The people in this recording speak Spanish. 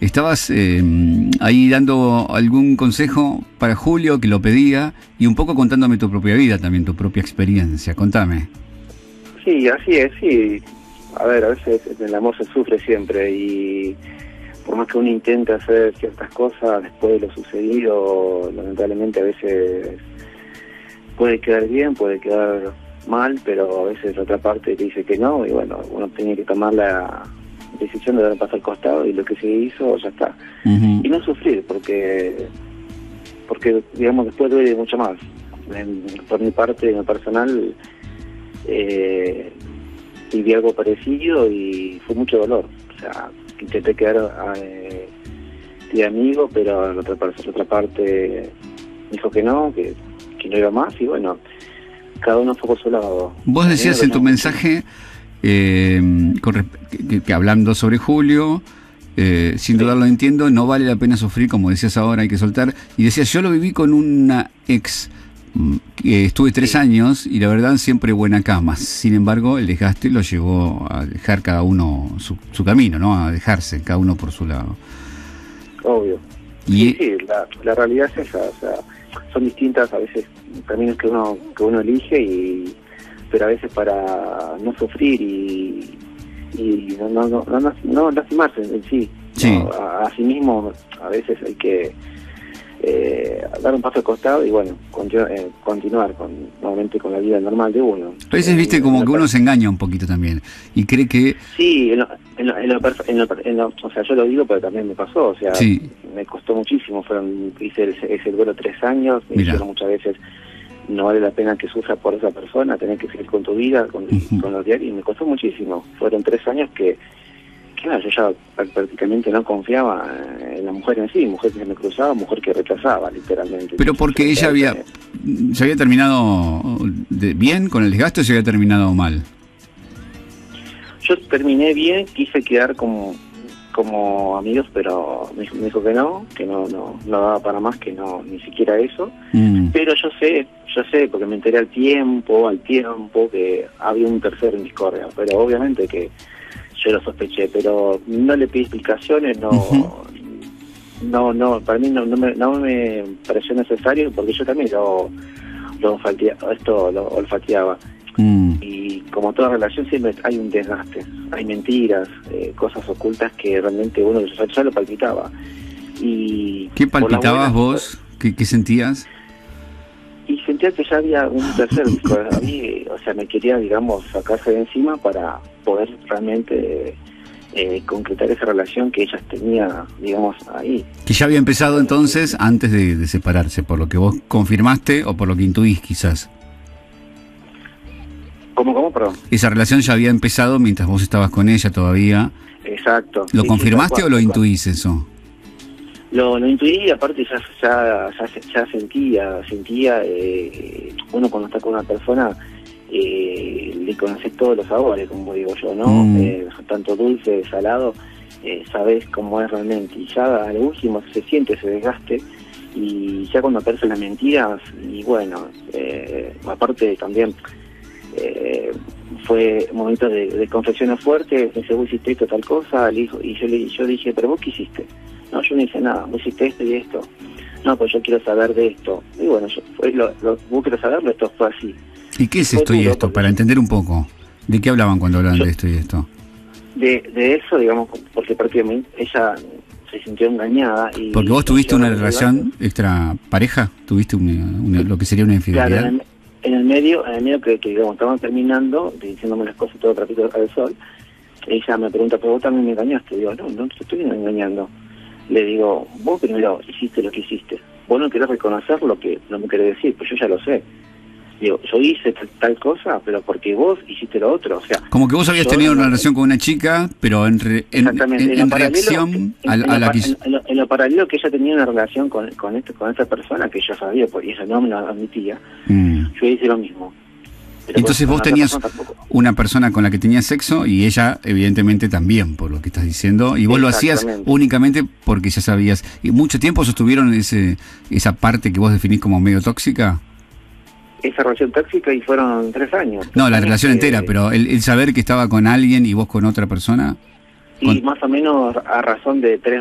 estabas ahí dando algún consejo para Julio, que lo pedía, y un poco contándome tu propia vida también, tu propia experiencia. Contame. Sí, así es, sí. A ver, a veces en el amor se sufre siempre y por más que uno intente hacer ciertas cosas después de lo sucedido, lamentablemente a veces puede quedar bien, puede quedar mal, pero a veces la otra parte te dice que no y bueno, uno tiene que tomar la decisión de dar un paso al costado y lo que se hizo ya está. Y no sufrir, porque digamos después duele mucho más. Por mi parte, en lo personal, viví algo parecido y fue mucho dolor. O sea, intenté quedar de amigo, pero la otra parte dijo que no iba más y bueno, cada uno fue por su lado. Vos decías en tu mensaje, que hablando sobre Julio, sin duda lo entiendo, no vale la pena sufrir, como decías ahora, hay que soltar. Y decías, yo lo viví con una ex, que estuve 3 años y la verdad siempre buena cama. Sin embargo, el desgaste lo llevó a dejar cada uno su camino, ¿no? A dejarse, cada uno por su lado. Obvio. Sí, la realidad es esa, o sea, son distintas a veces caminos que uno elige pero a veces para no sufrir y no lastimarse en sí. ¿No? A sí mismo a veces hay que dar un paso al costado y bueno, continuar nuevamente con la vida normal de uno. A veces viste como que uno se engaña un poquito también y cree que... Sí, o sea, yo lo digo, pero también me pasó, o sea, me costó muchísimo, hice ese duelo 3 años, me dijeron muchas veces, no vale la pena que sufras por esa persona, tenés que seguir con tu vida, con los diarios, y me costó muchísimo. Fueron 3 años que yo ya prácticamente no confiaba en la mujer en sí, mujer que me cruzaba, mujer que rechazaba, literalmente. Pero porque ella se había terminado bien con el desgaste o se había terminado mal. Yo terminé bien, quise quedar como amigos, pero me dijo que no daba para más, que no, ni siquiera eso. Pero yo sé, porque me enteré al tiempo que había un tercero en discordia, pero obviamente que yo lo sospeché, pero no le pedí explicaciones, para mí no me pareció necesario, porque yo también lo olfateaba. Y como toda relación siempre hay un desgaste, hay mentiras, cosas ocultas que realmente uno ya lo palpitaba. Y ¿qué palpitabas vos? ¿Qué sentías? Y sentía que ya había un tercer disco. A mí, o sea, me quería, digamos, sacarse de encima para poder realmente concretar esa relación que ellas tenía, digamos, ahí. Que ya había empezado entonces antes de separarse, por lo que vos confirmaste o por lo que intuís quizás. ¿Cómo, perdón? Esa relación ya había empezado mientras vos estabas con ella todavía. Exacto. ¿Lo confirmaste o lo intuís eso? Lo intuí, aparte ya sentía, uno cuando está con una persona le conoces todos los sabores, como digo yo, ¿no? Tanto dulce, salado, sabes cómo es realmente, y ya a lo último se siente ese desgaste, y ya cuando aparecen las mentiras, y bueno, aparte también fue un momento de confesiones fuertes, me dice, vos hiciste esto, tal cosa, y yo dije, pero vos qué hiciste. No, yo no hice nada, vos hiciste esto y esto. No, pues yo quiero saber de esto. Y bueno, vos querés saberlo, esto fue así. ¿Y qué es esto y esto? Para entender un poco. ¿De qué hablaban cuando hablaban de esto y esto? De eso, digamos, porque prácticamente ella se sintió engañada. Porque vos tuviste una relación extra pareja, tuviste lo que sería una infidelidad. Claro, en el medio que digamos, estaban terminando, diciéndome las cosas todo ratito al sol, ella me pregunta, pero vos también me engañaste. Digo, no te estoy engañando. Le digo, vos primero hiciste lo que hiciste. Vos no querés reconocer lo que no me querés decir, pues yo ya lo sé. Digo, yo hice tal cosa, pero porque vos hiciste lo otro. O sea, como que vos habías tenido una relación con una chica, pero en reacción a la que... En lo paralelo que ella tenía una relación con esta persona que yo sabía, y ella no me lo admitía, yo hice lo mismo. Pero entonces vos tenías una persona con la que tenías sexo y ella evidentemente también, por lo que estás diciendo, y vos lo hacías únicamente porque ya sabías. ¿Y mucho tiempo sostuvieron esa parte que vos definís como medio tóxica? Esa relación tóxica, y fueron 3 años. No, la relación entera, pero el saber que estaba con alguien y vos con otra persona. Sí, más o menos a razón de 3